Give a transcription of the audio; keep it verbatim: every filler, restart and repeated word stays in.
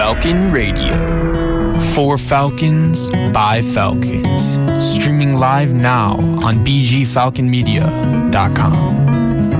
Falcon Radio. For Falcons, by Falcons. Streaming live now on b g falcon media dot com.